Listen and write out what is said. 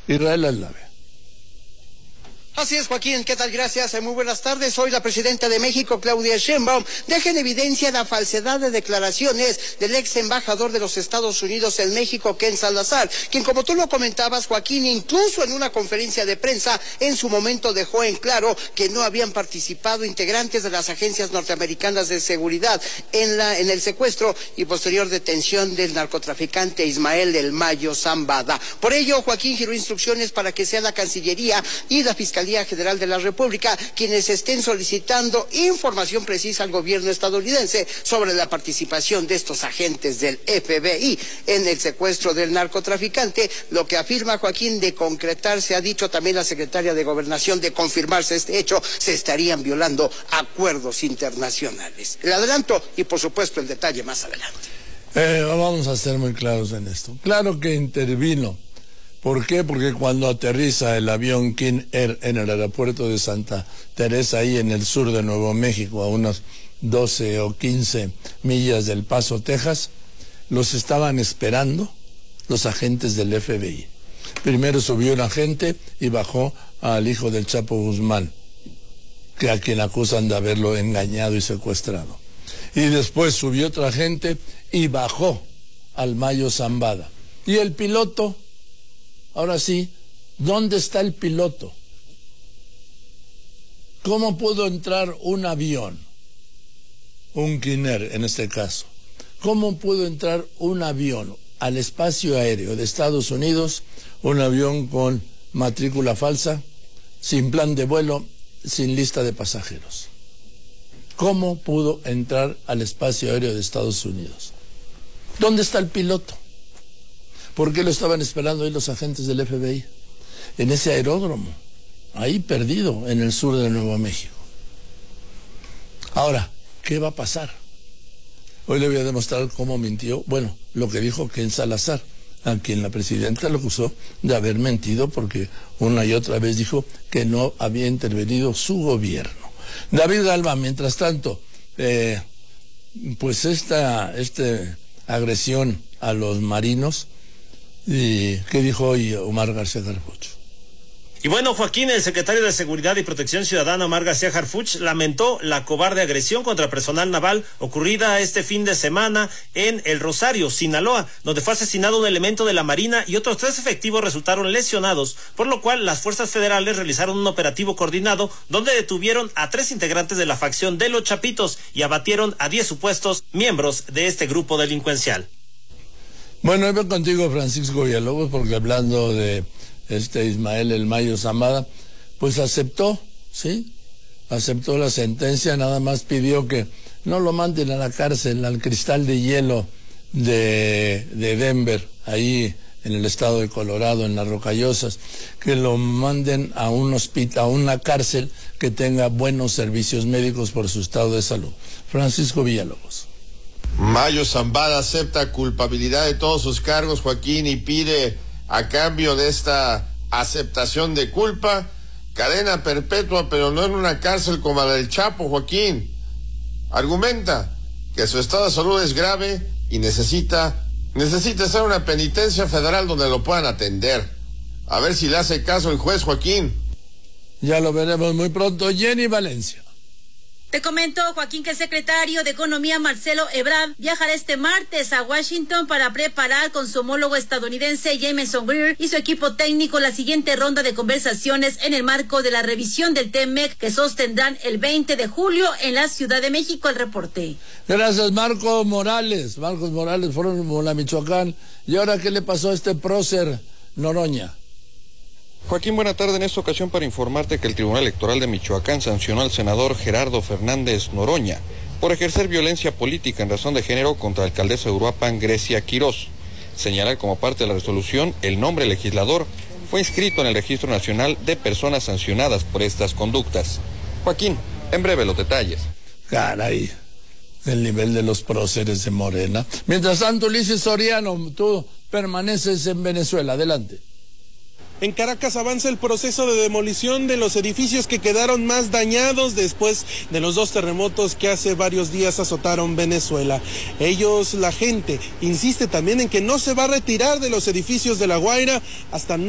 Israel Aslave. Así es, Joaquín, ¿qué tal? Gracias, muy buenas tardes. Hoy la presidenta de México, Claudia Sheinbaum, deja en evidencia la falsedad de declaraciones del ex embajador de los Estados Unidos en México, Ken Salazar, quien, como tú lo comentabas, Joaquín, incluso en una conferencia de prensa, en su momento dejó en claro que no habían participado integrantes de las agencias norteamericanas de seguridad en el secuestro y posterior detención del narcotraficante Ismael El Mayo Zambada. Por ello, Joaquín giró instrucciones para que sea la Cancillería y la Fiscalía General de la República quienes estén solicitando información precisa al gobierno estadounidense sobre la participación de estos agentes del FBI en el secuestro del narcotraficante. Lo que afirma Joaquín, de concretarse, ha dicho también la secretaria de Gobernación, de confirmarse este hecho, se estarían violando acuerdos internacionales. El adelanto y por supuesto el detalle más adelante. Vamos a ser muy claros en esto. Claro que intervino. ¿Por qué? Porque cuando aterriza el avión King Air en el aeropuerto de Santa Teresa, ahí en el sur de Nuevo México, a unas 12 o 15 millas del Paso, Texas, los estaban esperando los agentes del FBI. Primero subió un agente y bajó al hijo del Chapo Guzmán, que a quien acusan de haberlo engañado y secuestrado. Y después subió otro agente y bajó al Mayo Zambada. Y el piloto... Ahora sí, ¿dónde está el piloto? ¿Cómo pudo entrar un avión, un King Air en este caso? ¿Cómo pudo entrar un avión al espacio aéreo de Estados Unidos, un avión con matrícula falsa, sin plan de vuelo, sin lista de pasajeros? ¿Cómo pudo entrar al espacio aéreo de Estados Unidos? ¿Dónde está el piloto? ¿Por qué lo estaban esperando ahí los agentes del FBI? En ese aeródromo, ahí perdido, en el sur de Nuevo México. Ahora, ¿qué va a pasar? Hoy le voy a demostrar cómo mintió, bueno, lo que dijo Ken Salazar, a quien la presidenta lo acusó de haber mentido porque una y otra vez dijo que no había intervenido su gobierno. David Alba, mientras tanto, pues esta agresión a los marinos, ¿y qué dijo hoy Omar García Harfuch? Y bueno, Joaquín, el secretario de Seguridad y Protección Ciudadana, Omar García Harfuch, lamentó la cobarde agresión contra personal naval ocurrida este fin de semana en El Rosario, Sinaloa, donde fue asesinado un elemento de la Marina y otros 3 efectivos resultaron lesionados, por lo cual las fuerzas federales realizaron un operativo coordinado donde detuvieron a 3 integrantes de la facción de Los Chapitos y abatieron a 10 supuestos miembros de este grupo delincuencial. Bueno, hoy voy contigo, Francisco Villalobos, porque hablando de Ismael El Mayo Zambada, pues aceptó, ¿sí? Aceptó la sentencia, nada más pidió que no lo manden a la cárcel, al Cristal de Hielo de Denver, ahí en el estado de Colorado, en las Rocallosas, que lo manden a un hospital, a una cárcel que tenga buenos servicios médicos por su estado de salud. Francisco Villalobos. Mayo Zambada acepta culpabilidad de todos sus cargos, Joaquín, y pide, a cambio de esta aceptación de culpa, cadena perpetua, pero no en una cárcel como la del Chapo, Joaquín. Argumenta que su estado de salud es grave y necesita estar en una penitencia federal donde lo puedan atender. A ver si le hace caso el juez, Joaquín. Ya lo veremos muy pronto. Jenny Valencia. Te comento, Joaquín, que el secretario de Economía, Marcelo Ebrard, viajará este martes a Washington para preparar con su homólogo estadounidense, Jameson Greer, y su equipo técnico la siguiente ronda de conversaciones en el marco de la revisión del TEMEC que sostendrán el 20 de julio en la Ciudad de México. El reporte. Gracias, Marcos Morales. Marcos Morales fueron a Michoacán. ¿Y ahora qué le pasó a este prócer Noroña? Joaquín, buena tarde. En esta ocasión para informarte que el Tribunal Electoral de Michoacán sancionó al senador Gerardo Fernández Noroña por ejercer violencia política en razón de género contra la alcaldesa de Uruapan, Grecia Quirós. Señalar como parte de la resolución, el nombre legislador fue inscrito en el Registro Nacional de Personas Sancionadas por estas conductas. Joaquín, en breve los detalles. Caray, el nivel de los próceres de Morena. Mientras tanto, Ulises Soriano, tú permaneces en Venezuela. Adelante. En Caracas avanza el proceso de demolición de los edificios que quedaron más dañados después de los 2 terremotos que hace varios días azotaron Venezuela. La gente, insiste también en que no se va a retirar de los edificios de La Guaira hasta